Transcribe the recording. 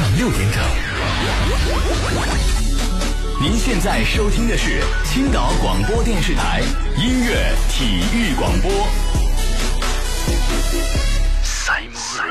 上6点整。您现在收听的是青岛广播电视台音乐体育广播。Simon